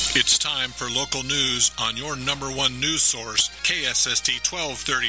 It's time for local news on your number one news source, KSST 1230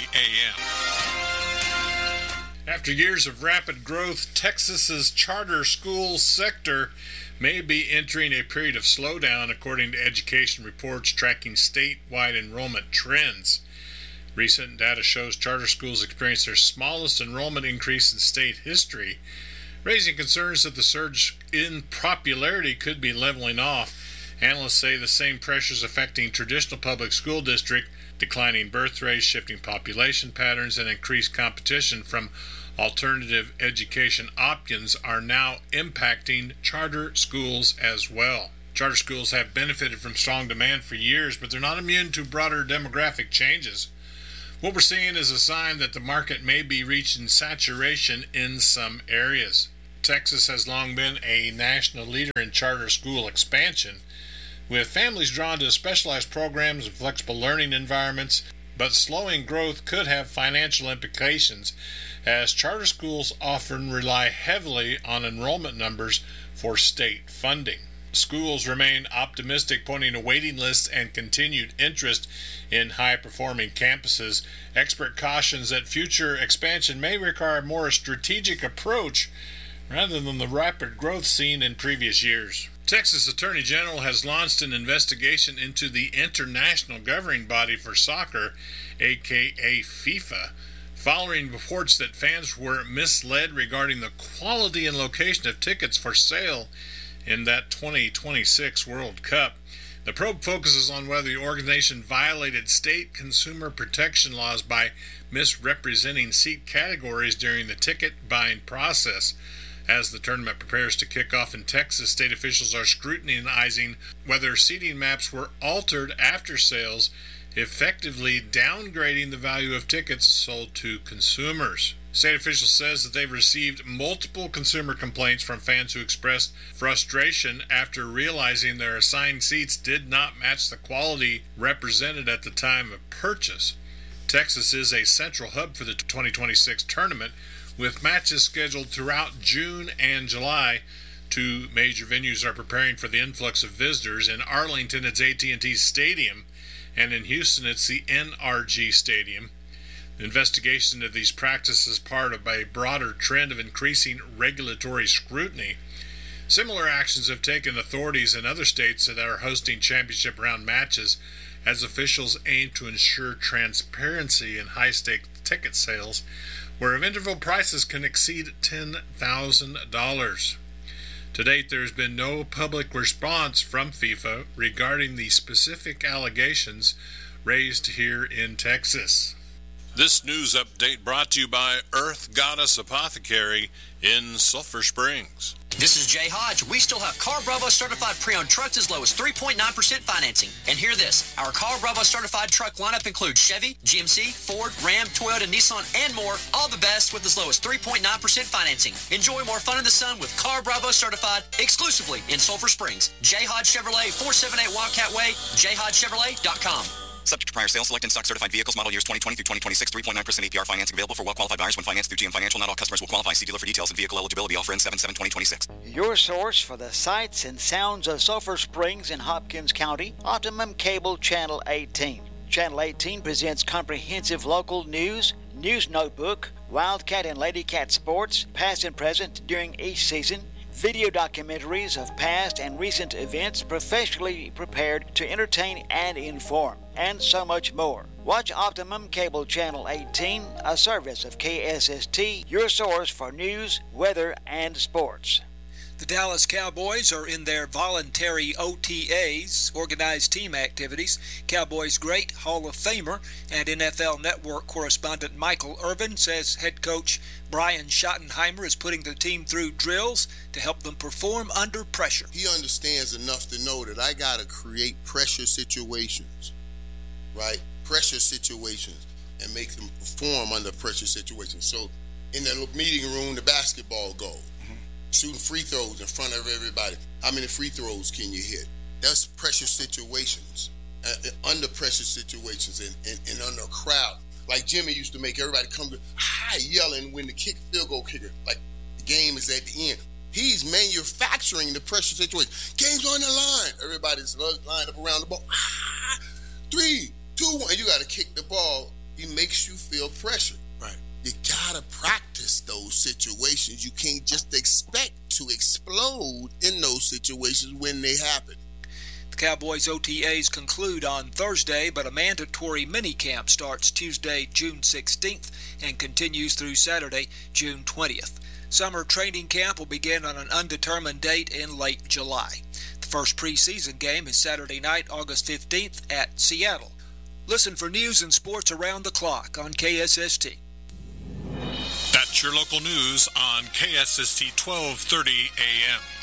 AM. After years of rapid growth, Texas's charter school sector may be entering a period of slowdown, according to education reports tracking statewide enrollment trends. Recent data shows charter schools experienced their smallest enrollment increase in state history, raising concerns that the surge in popularity could be leveling off. Analysts say the same pressures affecting traditional public school districts, declining birth rates, shifting population patterns, and increased competition from alternative education options are now impacting charter schools as well. Charter schools have benefited from strong demand for years, but they're not immune to broader demographic changes. What we're seeing is a sign that the market may be reaching saturation in some areas. Texas has long been a national leader in charter school expansion, with families drawn to specialized programs and flexible learning environments, but slowing growth could have financial implications, as charter schools often rely heavily on enrollment numbers for state funding. Schools remain optimistic, pointing to waiting lists and continued interest in high-performing campuses. Expert cautions that future expansion may require a more strategic approach rather than the rapid growth seen in previous years. Texas Attorney General has launched an investigation into the international governing body for soccer, aka FIFA, following reports that fans were misled regarding the quality and location of tickets for sale in that 2026 World Cup. The probe focuses on whether the organization violated state consumer protection laws by misrepresenting seat categories during the ticket buying process. As the tournament prepares to kick off in Texas, state officials are scrutinizing whether seating maps were altered after sales, effectively downgrading the value of tickets sold to consumers. State officials says that they've received multiple consumer complaints from fans who expressed frustration after realizing their assigned seats did not match the quality represented at the time of purchase. Texas is a central hub for the 2026 tournament, with matches scheduled throughout June and July. Two major venues are preparing for the influx of visitors. In Arlington, it's AT&T Stadium, and in Houston, it's the NRG Stadium. The investigation of these practices is part of a broader trend of increasing regulatory scrutiny. Similar actions have taken authorities in other states that are hosting championship round matches, as officials aim to ensure transparency in high-stakes ticket sales, where interval prices can exceed $10,000. To date, there has been no public response from FIFA regarding the specific allegations raised here in Texas. This news update brought to you by Earth Goddess Apothecary in Sulphur Springs. This is Jay Hodge. We still have Car Bravo certified pre-owned trucks as low as 3.9% financing. And hear this, our Car Bravo certified truck lineup includes Chevy, GMC, Ford, Ram, Toyota, Nissan, and more. All the best with as low as 3.9% financing. Enjoy more fun in the sun with Car Bravo certified exclusively in Sulphur Springs. Jay Hodge Chevrolet, 478 Wildcat Way, jayhodgechevrolet.com. Subject to prior sales, select and stock certified vehicles, model years 2020 through 2026, 3.9% APR financing available for well-qualified buyers when financed through GM Financial. Not all customers will qualify. See dealer for details and vehicle eligibility. Offer ends 7/7/2026. Your source for the sights and sounds of Sulphur Springs in Hopkins County, Optimum Cable Channel 18. Channel 18 presents comprehensive local news, news notebook, Wildcat and Ladycat sports, past and present during each season, video documentaries of past and recent events professionally prepared to entertain and inform, and so much more. Watch Optimum Cable Channel 18, a service of KSST, your source for news, weather, and sports. The Dallas Cowboys are in their voluntary OTAs, organized team activities. Cowboys great Hall of Famer and NFL Network correspondent Michael Irvin says head coach Brian Schottenheimer is putting the team through drills to help them perform under pressure. He understands enough to know that I got to create pressure situations, right? Pressure situations, and make them perform under pressure situations. So in the meeting room, the basketball goal. Shooting free throws in front of everybody. How many free throws can you hit? That's pressure situations, under pressure situations, and under a crowd. Like Jimmy used to make everybody come high yelling when the field goal kicker, like the game is at the end. He's manufacturing the pressure situation. Game's on the line. everybody's lined up around the ball. 3, 2, 1. You got to kick the ball. It makes you feel pressure. Right. You got to practice those situations. You can't just expect to explode in those situations when they happen. The Cowboys OTAs conclude on Thursday, but a mandatory minicamp starts Tuesday, June 16th and continues through Saturday, June 20th. Summer training camp will begin on an undetermined date in late July. The first preseason game is Saturday night, August 15th at Seattle. Listen for news and sports around the clock on KSST. That's your local news on KSST 1230 AM.